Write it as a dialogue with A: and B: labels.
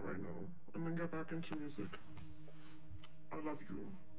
A: right now and then get back into music. I love you.